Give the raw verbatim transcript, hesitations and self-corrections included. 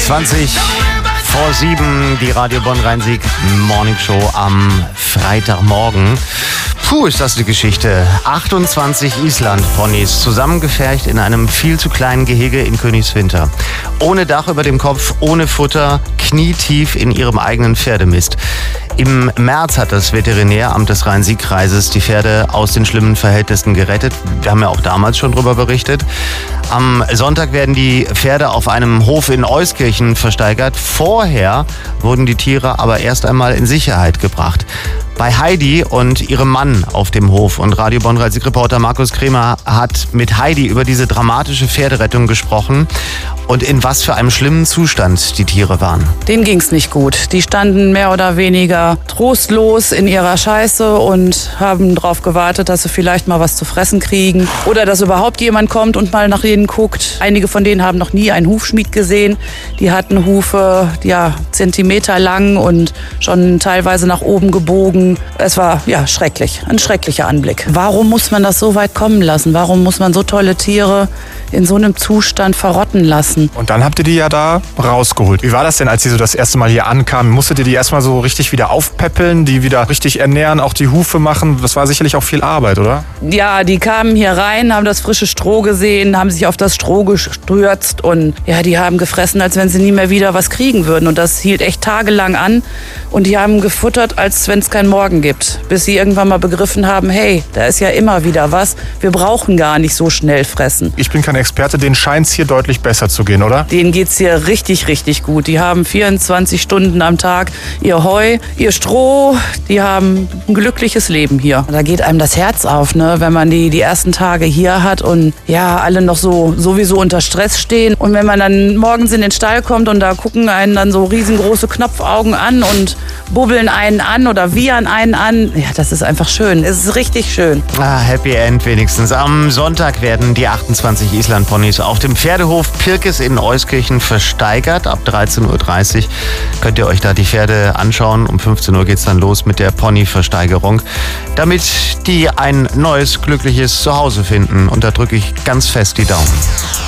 zwanzig vor sieben, die Radio Bonn-Rhein-Sieg Morning Show am Freitagmorgen. Puh, ist das eine Geschichte. achtundzwanzig Island-Ponys, zusammengefercht in einem viel zu kleinen Gehege in Königswinter. Ohne Dach über dem Kopf, ohne Futter, knietief in ihrem eigenen Pferdemist. Im März hat das Veterinäramt des Rhein-Sieg-Kreises die Pferde aus den schlimmen Verhältnissen gerettet. Wir haben ja auch damals schon darüber berichtet. Am Sonntag werden die Pferde auf einem Hof in Euskirchen versteigert. Vorher wurden die Tiere aber erst einmal in Sicherheit gebracht. Bei Heidi und ihrem Mann auf dem Hof. Und Radio Bonn-Rhein-Sieg-Reporter Markus Kremer hat mit Heidi über diese dramatische Pferderettung gesprochen und in was für einem schlimmen Zustand die Tiere waren. Denen ging's nicht gut. Die standen mehr oder weniger trostlos in ihrer Scheiße und haben darauf gewartet, dass sie vielleicht mal was zu fressen kriegen oder dass überhaupt jemand kommt und mal nach ihnen guckt. Einige von denen haben noch nie einen Hufschmied gesehen. Die hatten Hufe, ja, Zentimeter lang und schon teilweise nach oben gebogen. Es war, ja, schrecklich. Ein schrecklicher Anblick. Warum muss man das so weit kommen lassen? Warum muss man so tolle Tiere in so einem Zustand verrotten lassen? Und dann habt ihr die ja da rausgeholt. Wie war das denn, als die so das erste Mal hier ankamen? Musstet ihr die erstmal so richtig wieder aufpäppeln, die wieder richtig ernähren, auch die Hufe machen? Das war sicherlich auch viel Arbeit, oder? Ja, die kamen hier rein, haben das frische Stroh gesehen, haben sich auf das Stroh gestürzt und ja, die haben gefressen, als wenn sie nie mehr wieder was kriegen würden. Und das hielt echt tagelang an. Und die haben gefuttert, als wenn es keinen Morgen gibt. Bis sie irgendwann mal begriffen haben, hey, da ist ja immer wieder was. Wir brauchen gar nicht so schnell fressen. Ich bin kein Experte, denen scheint es hier deutlich besser zu gehen, oder? Denen geht's hier richtig, richtig gut. Die haben vierundzwanzig Stunden am Tag ihr Heu, ihr Stroh. Die haben ein glückliches Leben hier. Da geht einem das Herz auf, ne, wenn man die, die ersten Tage hier hat und ja, alle noch so sowieso unter Stress stehen. Und wenn man dann morgens in den Stall kommt und da gucken einen dann so riesengroße Knopfaugen an und bubbeln einen an oder wiehern einen an. Ja, das ist einfach schön. Es ist richtig schön. Ah, Happy End wenigstens. Am Sonntag werden die achtundzwanzig Island-Ponys auf dem Pferdehof Pirkes in Euskirchen versteigert. Ab dreizehn Uhr dreißig könnt ihr euch da die Pferde anschauen. Um fünfzehn Uhr geht es dann los mit der Pony-Versteigerung, damit die ein neues, glückliches Zuhause finden. Und da drücke ich ganz fest die Daumen.